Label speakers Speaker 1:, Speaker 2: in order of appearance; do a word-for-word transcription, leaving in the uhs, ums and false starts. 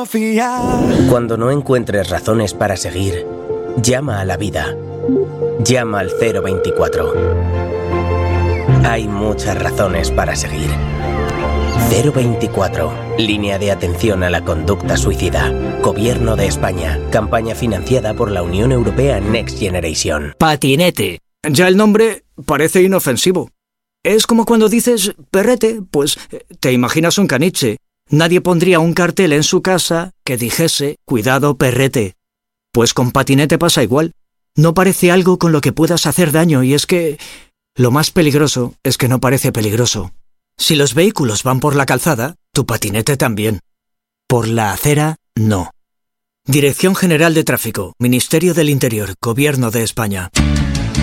Speaker 1: fiar.
Speaker 2: Cuando no encuentres razones para seguir, llama a la vida. Llama al cero veinticuatro. Hay muchas razones para seguir. cero veinticuatro. Línea de atención a la conducta suicida. Gobierno de España. Campaña financiada por la Unión Europea Next Generation.
Speaker 3: Patinete. Ya el nombre parece inofensivo. Es como cuando dices perrete, pues te imaginas un caniche. Nadie pondría un cartel en su casa que dijese cuidado perrete. Pues con patinete pasa igual. No parece algo con lo que puedas hacer daño y es que lo más peligroso es que no parece peligroso. Si los vehículos van por la calzada, tu patinete también. Por la acera, no. Dirección General de Tráfico, Ministerio del Interior, Gobierno de España.